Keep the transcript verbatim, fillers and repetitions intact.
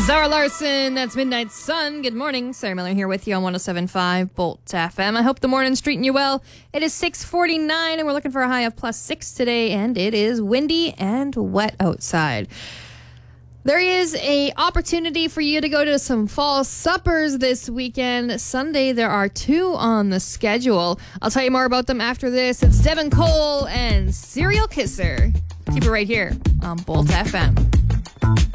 Zara Larson, that's Midnight Sun. Good morning. Sarah Miller here with you on one oh seven point five Bolt F M. I hope the morning's treating you well. It is six forty-nine, and we're looking for a high of plus six today, and it is windy and wet outside. There is a opportunity for you to go to some fall suppers this weekend. Sunday, there are two on the schedule. I'll tell you more about them after this. It's Devin Cole and Serial Kisser. Keep it right here on Bolt F M.